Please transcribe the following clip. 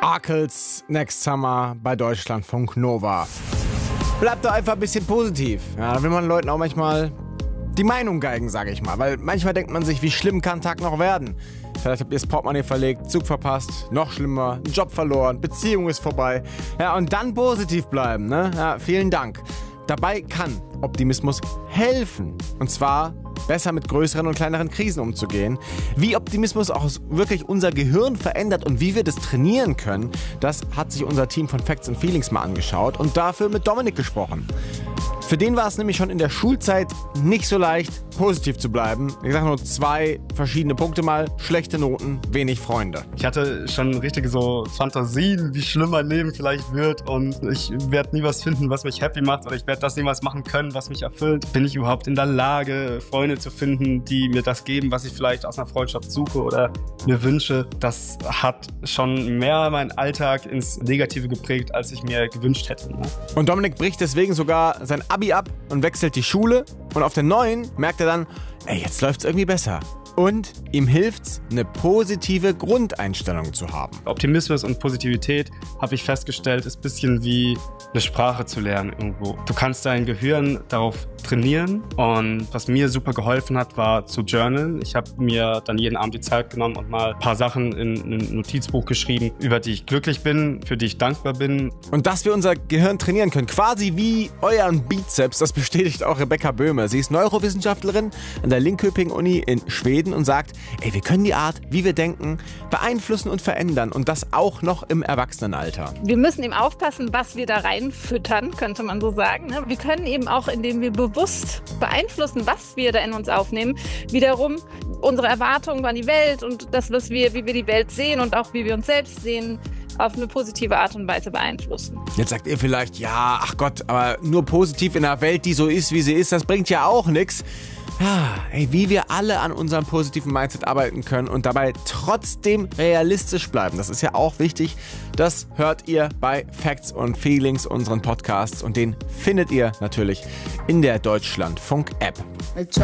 Arkels Next Summer bei Deutschlandfunk Nova. Bleibt doch einfach ein bisschen positiv. Ja, da will man Leuten auch manchmal die Meinung geigen, sage ich mal. Weil manchmal denkt man sich, wie schlimm kann ein Tag noch werden? Vielleicht habt ihr das Portemonnaie verlegt, Zug verpasst, noch schlimmer, einen Job verloren, Beziehung ist vorbei. Ja, und dann positiv bleiben, ne? Ja, vielen Dank. Dabei kann Optimismus helfen. Und zwar besser mit größeren und kleineren Krisen umzugehen. Wie Optimismus auch wirklich unser Gehirn verändert und wie wir das trainieren können, das hat sich unser Team von Facts and Feelings mal angeschaut und dafür mit Dominik gesprochen. Für den war es nämlich schon in der Schulzeit nicht so leicht, positiv zu bleiben. Ich sage nur 2 verschiedene Punkte mal. Schlechte Noten, wenig Freunde. Ich hatte schon richtige so Fantasien, wie schlimm mein Leben vielleicht wird und ich werde nie was finden, was mich happy macht oder ich werde das niemals machen können, was mich erfüllt. Bin ich überhaupt in der Lage, Freunde zu finden, die mir das geben, was ich vielleicht aus einer Freundschaft suche oder mir wünsche? Das hat schon mehr meinen Alltag ins Negative geprägt, als ich mir gewünscht hätte. Ne? Und Dominik bricht deswegen sogar sein Abi ab und wechselt die Schule. Und auf der neuen merkt er dann, jetzt läuft's irgendwie besser. Und ihm hilft's, eine positive Grundeinstellung zu haben. Optimismus und Positivität, habe ich festgestellt, ist ein bisschen wie eine Sprache zu lernen irgendwo. Du kannst dein Gehirn darauf trainieren und was mir super geholfen hat, war zu journalen. Ich habe mir dann jeden Abend die Zeit genommen und mal ein paar Sachen in ein Notizbuch geschrieben, über die ich glücklich bin, für die ich dankbar bin. Und dass wir unser Gehirn trainieren können, quasi wie euren Bizeps, das bestätigt auch Rebecca Böhme. Sie ist Neurowissenschaftlerin an der Linköping-Uni in Schweden und sagt, wir können die Art, wie wir denken, beeinflussen und verändern und das auch noch im Erwachsenenalter. Wir müssen eben aufpassen, was wir da reinfüttern, könnte man so sagen. Wir können eben auch, indem wir bewusst beeinflussen, was wir da in uns aufnehmen, wiederum unsere Erwartungen an die Welt und das, wie wir die Welt sehen und auch wie wir uns selbst sehen, auf eine positive Art und Weise beeinflussen. Jetzt sagt ihr vielleicht, ja, ach Gott, aber nur positiv in einer Welt, die so ist, wie sie ist, das bringt ja auch nichts. Ja, wie wir alle an unserem positiven Mindset arbeiten können und dabei trotzdem realistisch bleiben. Das ist ja auch wichtig. Das hört ihr bei Facts and Feelings, unseren Podcasts. Und den findet ihr natürlich in der Deutschlandfunk-App.